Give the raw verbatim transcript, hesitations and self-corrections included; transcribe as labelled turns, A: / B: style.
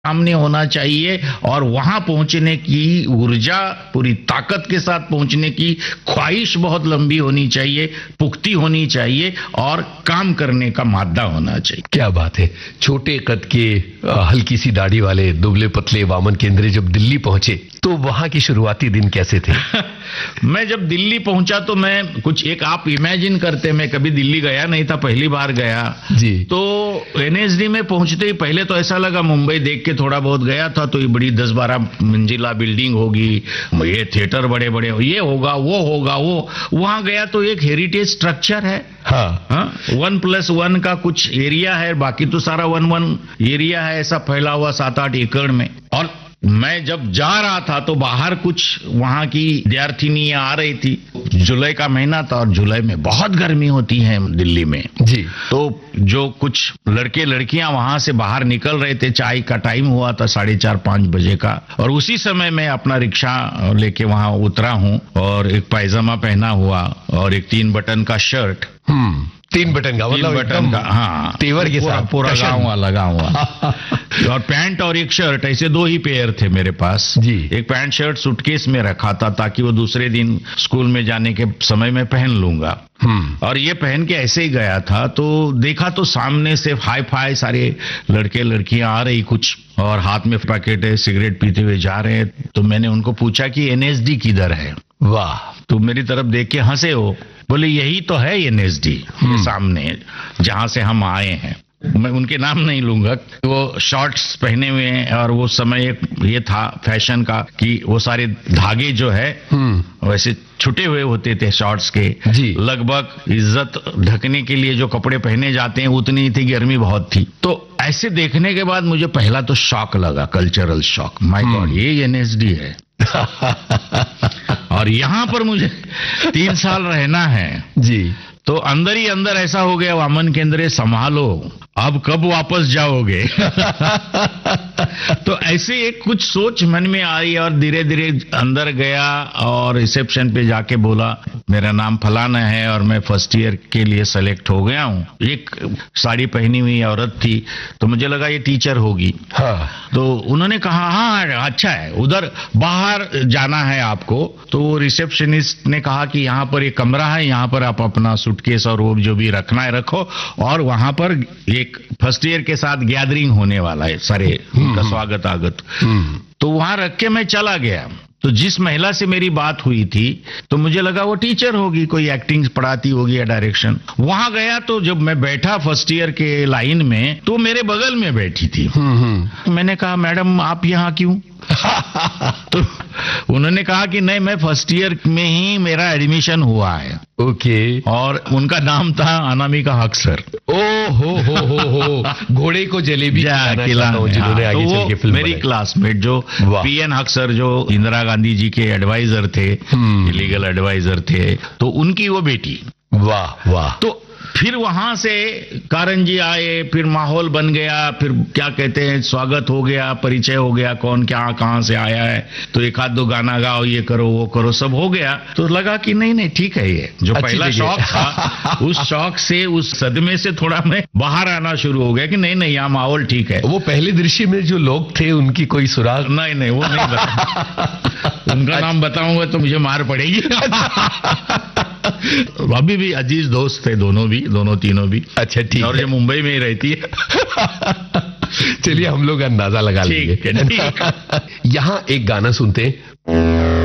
A: सामने होना चाहिए और वहां पहुंचने की ऊर्जा, पूरी ताकत के साथ पहुंचने की ख्वाहिश बहुत लंबी होनी चाहिए, पुख्ती होनी चाहिए और काम करने का मादा होना चाहिए।
B: क्या बात है। छोटे कद के, हल्की सी दाढ़ी वाले, दुबले पतले वामन केंद्रे जब दिल्ली पहुंचे तो वहां की शुरुआती दिन कैसे थे?
A: मैं जब दिल्ली पहुंचा तो मैं कुछ एक आप इमेजिन करते, मैं कभी दिल्ली गया नहीं था, पहली बार गया
B: जी।
A: तो एनएसडी में पहुंचते ही पहले तो ऐसा लगा, मुंबई देख के थोड़ा बहुत गया था तो ये बड़ी दस बारह मंजिला बिल्डिंग होगी, ये थिएटर बड़े बड़े, ये होगा वो होगा वो। वहां गया तो एक हेरिटेज स्ट्रक्चर है,
B: हाँ,
A: हाँ, वन प्लस वन का कुछ एरिया है, बाकी तो सारा वन वन एरिया है, ऐसा फैला हुआ सात आठ एकड़ में। और मैं जब जा रहा था तो बाहर कुछ वहां की विद्यार्थिनियां आ रही थी, जुलाई का महीना था और जुलाई में बहुत गर्मी होती है दिल्ली में
B: जी।
A: तो जो कुछ लड़के लड़कियां वहां से बाहर निकल रहे थे, चाय का टाइम हुआ था साढ़े चार पांच बजे का, और उसी समय मैं अपना रिक्शा लेके वहां उतरा हूं और एक पैजामा पहना हुआ और एक तीन बटन का शर्ट,
B: हम्म तीन बटन का,
A: तीन बटन का, हाँ,
B: तेवर के साथ
A: पूरा लगा लगा हुआ और पैंट और एक शर्ट, ऐसे दो ही पेयर थे मेरे पास
B: जी।
A: एक पैंट शर्ट सूटकेस में रखा था ताकि वो दूसरे दिन स्कूल में जाने के समय में पहन लूंगा। और ये पहन के ऐसे ही गया था तो देखा तो सामने से हाई फाई सारे लड़के लड़कियां आ रही कुछ, और हाथ में पैकेट है, सिगरेट पीते हुए जा रहे हैं। तो मैंने उनको पूछा कि एनएसडी किधर है?
B: वाह।
A: तो मेरी तरफ देख के हंसे हो, बोले यही तो है एनएसडी, ये सामने जहां से हम आए हैं। मैं उनके नाम नहीं लूंगा। वो शॉर्ट्स पहने हुए हैं और वो समय एक ये था फैशन का कि वो सारे धागे जो है वैसे छुटे हुए होते थे शॉर्ट्स के
B: जी।
A: लगभग इज्जत ढकने के लिए जो कपड़े पहने जाते हैं उतनी ही थी, गर्मी बहुत थी। तो ऐसे देखने के बाद मुझे पहला तो शॉक लगा, कल्चरल शॉक, माय गॉड ये एनएसडी है और यहाँ पर मुझे तीन साल रहना है
B: जी।
A: तो अंदर ही अंदर ऐसा हो गया, वामन केंद्रे संभालो, अब कब वापस जाओगे? तो ऐसे एक कुछ सोच मन में आई और धीरे धीरे अंदर गया और रिसेप्शन पे जाके बोला मेरा नाम फलाना है और मैं फर्स्ट ईयर के लिए सेलेक्ट हो गया हूँ। एक साड़ी पहनी हुई औरत थी तो मुझे लगा ये टीचर होगी।
B: हाँ।
A: तो उन्होंने कहा हाँ अच्छा है, उधर बाहर जाना है आपको। तो रिसेप्शनिस्ट ने कहा कि यहाँ पर एक कमरा है, यहाँ पर आप अपना सूटकेस और वो जो भी रखना है रखो, और वहां पर एक फर्स्ट ईयर के साथ गैदरिंग होने वाला है, सारे उनका स्वागत आगत। तो वहां रख के मैं चला गया। तो जिस महिला से मेरी बात हुई थी तो मुझे लगा वो टीचर होगी, कोई एक्टिंग पढ़ाती होगी या डायरेक्शन। वहां गया तो जब मैं बैठा फर्स्ट ईयर के लाइन में तो मेरे बगल में बैठी थी। मैंने कहा मैडम आप यहाँ क्यों? तो उन्होंने कहा कि नहीं मैं फर्स्ट ईयर में ही मेरा एडमिशन हुआ है।
B: ओके।
A: और उनका नाम था अनामिका हक सर।
B: ओ हो हो हो हो घोड़े को जलेबी खिलाना, जिन्होंने आगे चल के फिल्म
A: मेरी क्लासमेट जो पीएन हक सर जो इंदिरा गांधी जी के एडवाइजर थे, लीगल एडवाइजर थे, तो उनकी वो बेटी।
B: वाह वाह।
A: तो फिर वहां से कारण जी आए, फिर माहौल बन गया, फिर क्या कहते हैं स्वागत हो गया, परिचय हो गया, कौन क्या कहां से आया है, तो एक आध दो गाना गाओ, ये करो वो करो, सब हो गया। तो लगा कि नहीं नहीं ठीक है, ये जो पहला शौक था उस शौक से, उस सदमे से थोड़ा मैं बाहर आना शुरू हो गया कि नहीं नहीं यहाँ माहौल ठीक है।
B: वो पहले दृश्य में जो लोग थे उनकी कोई सुराग?
A: नहीं नहीं वो नहीं बता उनका नाम बताऊंगा तो मुझे मार पड़ेगी। अभी भी अजीज दोस्त थे दोनों भी, दोनों तीनों भी।
B: अच्छा ठीक।
A: और ये मुंबई में ही रहती है।
B: चलिए हम लोग अंदाजा लगा लेंगे।
A: ठीक है।
B: यहाँ एक गाना सुनते हैं।